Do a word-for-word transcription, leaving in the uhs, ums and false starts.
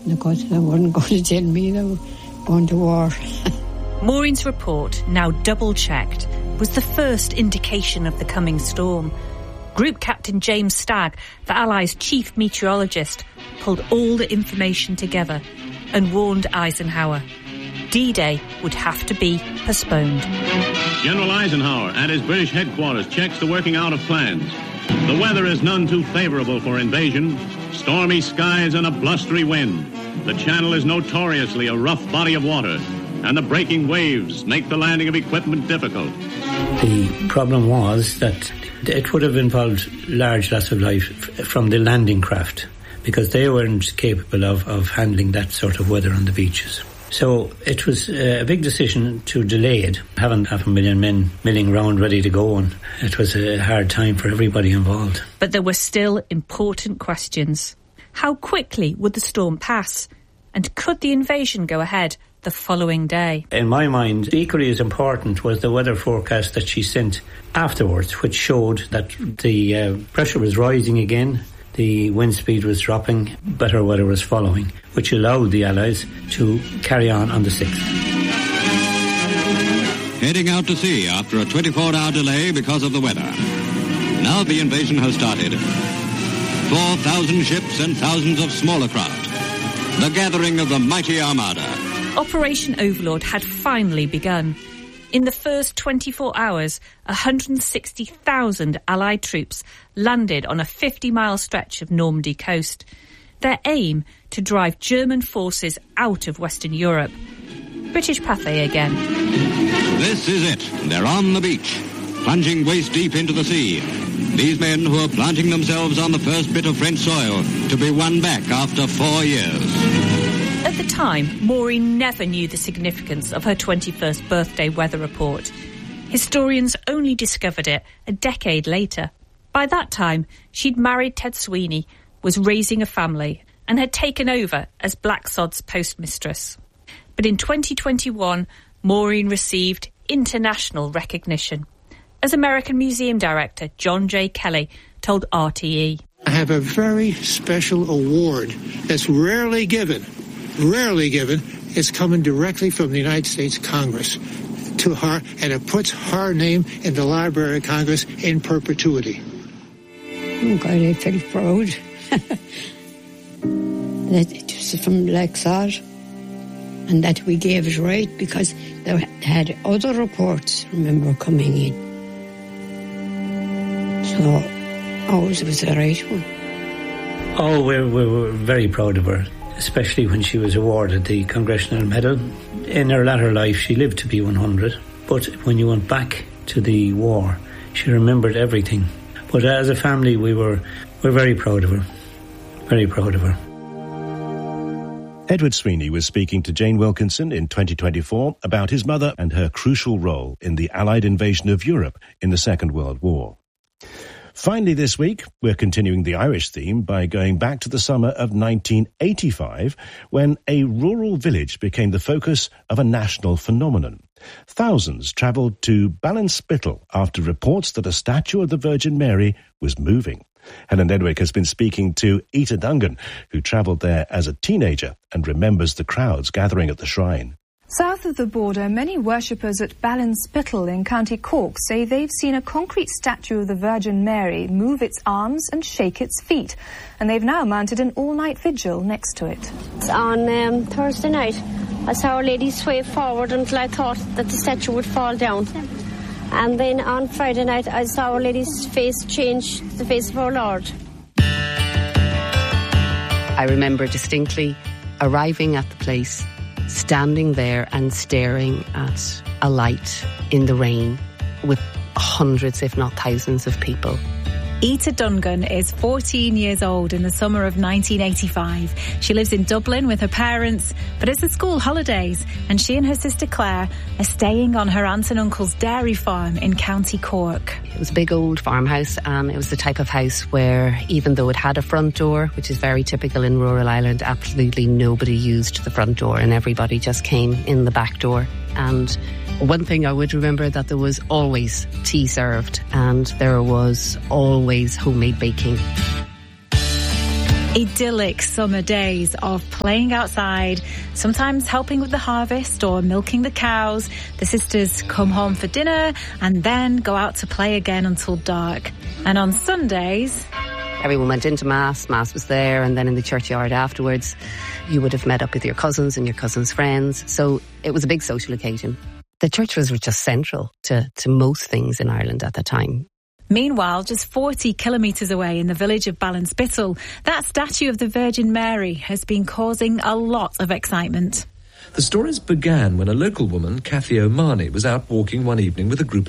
because they weren't going to tell me they were going to war. Maureen's report, now double-checked, was the first indication of the coming storm. Group Captain James Stagg, the Allies' chief meteorologist, pulled all the information together and warned Eisenhower D-Day would have to be postponed. General Eisenhower at his British headquarters checks the working out of plans. The weather is none too favorable for invasion. Stormy skies and a blustery wind. The channel is notoriously a rough body of water, and the breaking waves make the landing of equipment difficult. The problem was that it would have involved large loss of life from the landing craft, because they weren't capable of, of handling that sort of weather on the beaches. So it was a big decision to delay it, having half a million men milling round ready to go, and it was a hard time for everybody involved. But there were still important questions. How quickly would the storm pass? And could the invasion go ahead the following day? In my mind, equally as important was the weather forecast that she sent afterwards, which showed that the uh, pressure was rising again, the wind speed was dropping, better weather was following, which allowed the Allies to carry on on the sixth. Heading out to sea after a twenty-four hour delay because of the weather. Now the invasion has started. four thousand ships and thousands of smaller craft. The gathering of the mighty Armada. Operation Overlord had finally begun. In the first twenty-four hours, one hundred sixty thousand Allied troops landed on a fifty-mile stretch of Normandy coast. Their aim, to drive German forces out of Western Europe. British Pathé again. This is it. They're on the beach, plunging waist-deep into the sea. These men who are planting themselves on the first bit of French soil to be won back after four years. At the time, Maureen never knew the significance of her twenty-first birthday weather report. Historians only discovered it a decade later. By that time, she'd married Ted Sweeney, was raising a family, and had taken over as Blacksod's postmistress. But in twenty twenty-one, Maureen received international recognition, as American Museum Director John J. Kelly told R T E. I have a very special award that's rarely given. Rarely given. It's coming directly from the United States Congress to her, and it puts her name in the Library of Congress in perpetuity. Oh God, I felt proud that it was from Blacksod and that we gave it right, because they had other reports, remember, coming in. So ours was the right one. Oh, we we were very proud of her, especially when she was awarded the Congressional Medal. In her latter life, she lived to be one hundred, but when you went back to the war, she remembered everything. But as a family, we were, we're very proud of her, very proud of her. Edward Sweeney was speaking to Jane Wilkinson in twenty twenty-four about his mother and her crucial role in the Allied invasion of Europe in the Second World War. Finally this week, we're continuing the Irish theme by going back to the summer of nineteen eighty-five, when a rural village became the focus of a national phenomenon. Thousands travelled to Ballinspittle after reports that a statue of the Virgin Mary was moving. Helen Edwick has been speaking to Ita Dungan, who travelled there as a teenager and remembers the crowds gathering at the shrine. South of the border, many worshippers at Ballinspittle in County Cork say they've seen a concrete statue of the Virgin Mary move its arms and shake its feet, and they've now mounted an all-night vigil next to it. On um, Thursday night, I saw Our Lady sway forward until I thought that the statue would fall down. And then on Friday night, I saw Our Lady's face change the face of our Lord. I remember distinctly arriving at the place, standing there and staring at a light in the rain with hundreds, if not thousands, of people. Ita Dungan is fourteen years old in the summer of nineteen eighty-five. She lives in Dublin with her parents, but it's the school holidays, and she and her sister Claire are staying on her aunt and uncle's dairy farm in County Cork. It was a big old farmhouse, and it was the type of house where, even though it had a front door, which is very typical in rural Ireland, absolutely nobody used the front door, and everybody just came in the back door. And one thing I would remember, that there was always tea served, and there was always homemade baking. Idyllic summer days of playing outside, sometimes helping with the harvest or milking the cows. The sisters come home for dinner and then go out to play again until dark. And on Sundays, everyone went into Mass, Mass was there, and then in the churchyard afterwards, you would have met up with your cousins and your cousins' friends. So it was a big social occasion. The church was just central to, to most things in Ireland at that time. Meanwhile, just forty kilometres away in the village of Ballinspittle, that statue of the Virgin Mary has been causing a lot of excitement. The stories began when a local woman, Cathy O'Mahony, was out walking one evening with a group